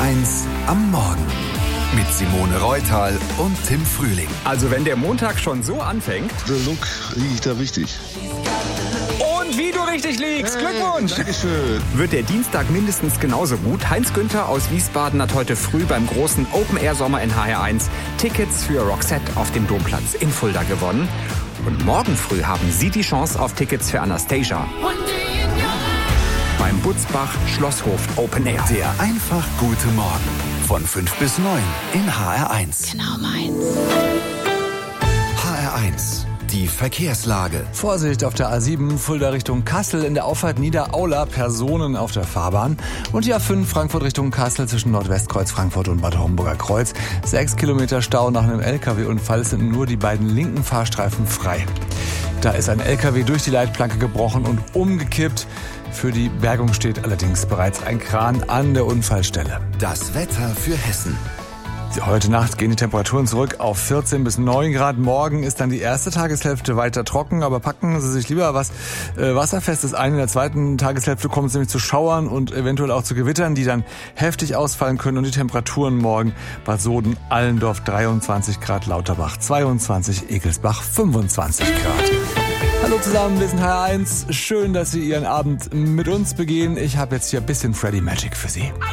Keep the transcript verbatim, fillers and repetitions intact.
eins am Morgen mit Simone Reutal und Tim Frühling. Also wenn der Montag schon so anfängt. Der Look liegt da richtig. Und wie du richtig liegst, Hey, Glückwunsch! Dankeschön. Wird der Dienstag mindestens genauso gut. Heinz Günther aus Wiesbaden hat heute früh beim großen Open-Air-Sommer in H R eins Tickets für Roxette auf dem Domplatz in Fulda gewonnen. Und morgen früh haben Sie die Chance auf Tickets für Anastasia beim Butzbach Schlosshof Open Air. Der einfach gute Morgen von fünf bis neun in H R eins. Genau meins. H R eins. Die Verkehrslage. Vorsicht auf der A sieben, Fulda Richtung Kassel, in der Auffahrt Niederaula, Personen auf der Fahrbahn. Und die A fünf, Frankfurt Richtung Kassel, zwischen Nordwestkreuz Frankfurt und Bad Homburger Kreuz. Sechs Kilometer Stau nach einem L K W-Unfall, es sind nur die beiden linken Fahrstreifen frei. Da ist ein L K W durch die Leitplanke gebrochen und umgekippt. Für die Bergung steht allerdings bereits ein Kran an der Unfallstelle. Das Wetter für Hessen. Heute Nacht gehen die Temperaturen zurück auf vierzehn bis neun Grad. Morgen ist dann die erste Tageshälfte weiter trocken, aber packen Sie sich lieber was äh, Wasserfestes ein. In der zweiten Tageshälfte kommt es nämlich zu Schauern und eventuell auch zu Gewittern, die dann heftig ausfallen können. Und die Temperaturen morgen: Bad Soden, Allendorf dreiundzwanzig Grad, Lauterbach zweiundzwanzig, Egelsbach fünfundzwanzig Grad. Hallo zusammen, wir sind H R eins. Schön, dass Sie Ihren Abend mit uns begehen. Ich habe jetzt hier ein bisschen Freddy Magic für Sie.